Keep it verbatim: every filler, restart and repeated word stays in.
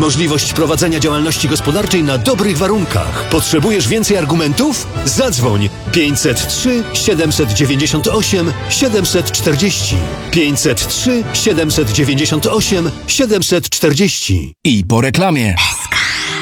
Możliwość prowadzenia działalności gospodarczej na dobrych warunkach. Potrzebujesz więcej argumentów? Zadzwoń pięćset trzy siedemset dziewięćdziesiąt osiem siedemset czterdzieści. pięćset trzy siedemset dziewięćdziesiąt osiem siedemset czterdzieści. I po reklamie.